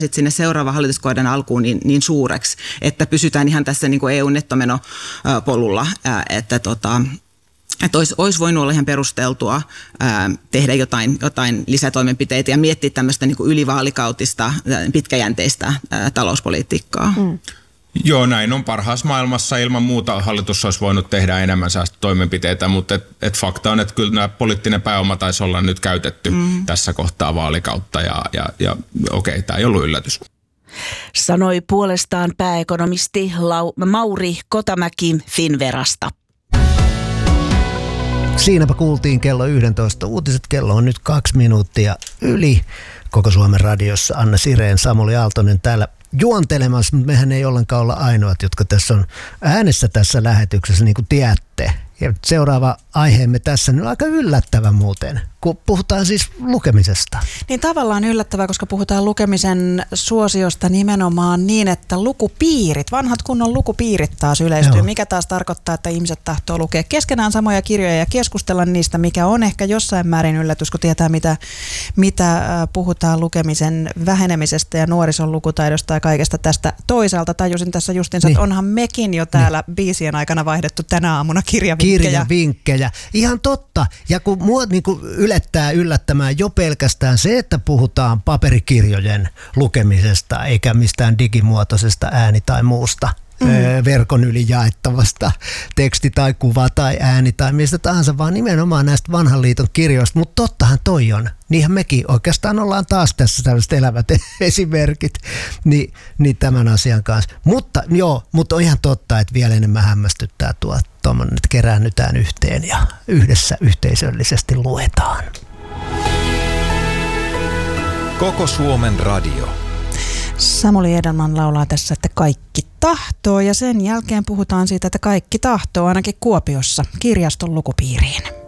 sitten sinne seuraavan hallituskauden alkuun niin suureksi, että pysytään ihan tässä niin kuin EU-nettomenopolulla, että olisi voinut olla ihan perusteltua tehdä jotain lisätoimenpiteitä ja miettiä tämmöistä niin kuin ylivaalikautista, pitkäjänteistä talouspolitiikkaa. Joo, näin on. Parhaassa maailmassa ilman muuta hallitus olisi voinut tehdä enemmän säästötoimenpiteitä, mutta fakta on, että kyllä nämä poliittinen pääoma taisi olla nyt käytetty tässä kohtaa vaalikautta ja okei, tämä ei ollut yllätys. Sanoi puolestaan pääekonomisti Mauri Kotamäki Finnverasta. Siinäpä kuultiin kello 11 uutiset. Kello on nyt 2 minuuttia yli. Koko Suomen radiossa Anna Sireen, Samuli Aaltonen täällä juontelemassa, mutta mehän ei ollenkaan olla ainoat, jotka tässä on äänessä tässä lähetyksessä, niin kuin tiedätte. Ja seuraava aiheemme tässä on aika yllättävä muuten, kun puhutaan siis lukemisesta. Niin tavallaan yllättävää, koska puhutaan lukemisen suosiosta nimenomaan niin, että lukupiirit, vanhat kunnon lukupiirit taas yleistyy. Joo. Mikä taas tarkoittaa, että ihmiset tahtoo lukea keskenään samoja kirjoja ja keskustella niistä, mikä on ehkä jossain määrin yllätys, kun tietää, mitä puhutaan lukemisen vähenemisestä ja nuorison lukutaidosta ja kaikesta tästä. Toisaalta tajusin tässä justinsa, että onhan mekin jo täällä biisien aikana vaihdettu tänä aamuna kirjavinkkejä. Ihan totta. Ja kun mua niin kuin yllättämään jo pelkästään se, että puhutaan paperikirjojen lukemisesta eikä mistään digimuotoisesta ääni- tai muusta verkon yli jaettavasta teksti tai kuva tai ääni tai mistä tahansa, vaan nimenomaan näistä vanhan liiton kirjoista. Mutta tottahan toi on. Niinhän mekin oikeastaan ollaan taas tässä tällaiset elävät esimerkit niin tämän asian kanssa. Mutta on ihan totta, että vielä enemmän hämmästyttää tuommoinen, että keräännytään yhteen ja yhdessä yhteisöllisesti luetaan. Koko Suomen radio. Samuli Edelman laulaa tässä, että kaikki tahtoo, ja sen jälkeen puhutaan siitä, että kaikki tahtoo ainakin Kuopiossa kirjaston lukupiiriin.